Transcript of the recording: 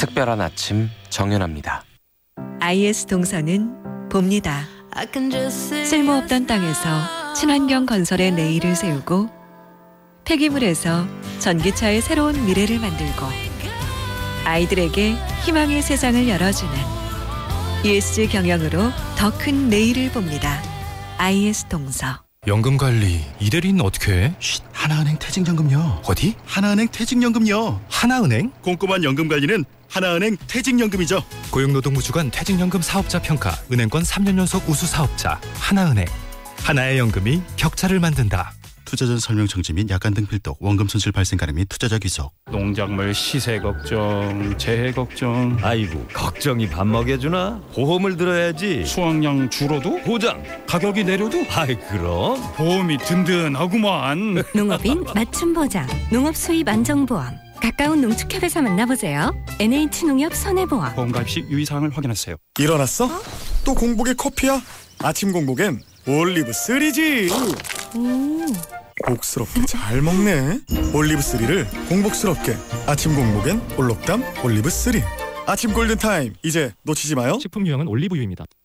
특별한 아침 정연합니다. IS 동서는 봅니다. 쓸모없던 땅에서 친환경 건설의 내일을 세우고 폐기물에서 전기차의 새로운 미래를 만들고 아이들에게 희망의 세상을 열어주는 ESG 경영으로 더 큰 내일을 봅니다. IS 동서. 연금관리 이대리는 어떻게 해? 하나은행 퇴직연금요. 어디? 하나은행 퇴직연금요. 하나은행? 꼼꼼한 연금관리는 하나은행 퇴직연금이죠. 고용노동부 주관 퇴직연금 사업자 평가 은행권 3년 연속 우수 사업자 하나은행. 하나의 연금이 격차를 만든다. 투자 전 설명 정지 및 약관 등 필독, 원금 손실 발생 가능 및 투자자 귀속. 농작물 시세 걱정, 재해 걱정. 아이고, 걱정이 밥 먹여주나? 보험을 들어야지. 수확량 줄어도 보장. 가격이 내려도 아이, 그럼 보험이 든든하구만. 농업인 맞춤 보장, 농업 수입 안정보험. 가까운 농축협에서 만나보세요. NH농협 손해보험. 보험가입 시 유의사항을 확인하세요. 일어났어? 또 공복에 커피야? 아침 공복엔 올리브 3지. 복스럽게 잘 먹네. 올리브 3를 공복스럽게. 아침 공복엔 올록담 올리브 3. 아침 골든타임, 이제 놓치지 마요. 식품 유형은 올리브유입니다.